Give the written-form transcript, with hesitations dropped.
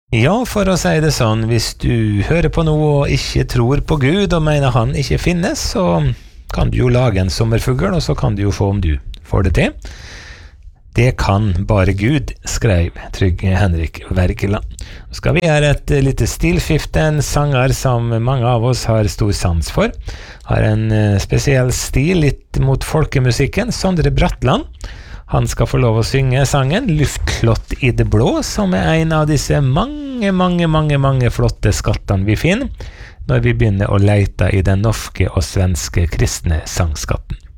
Ja, for å si det sånn, hvis du hører på noe og ikke tror på Gud og mener han ikke finnes, så kan du jo lage en sommerfugl, og så kan du jo få om du får det til. Det kan bare Gud, skrev Trygve Henrik Wergeland. Nå skal vi gjøre et lite stilskifte, en sanger som mange av oss har stor sans for. Har en spesiell stil, litt mot folkemusikken, Sondre Bratland. Han skal få lov å synge sangen «Luftslott i det blå», som en av disse mange flotte skattene vi finner når vi begynner å leite i den norske og svenske kristne sangskatten.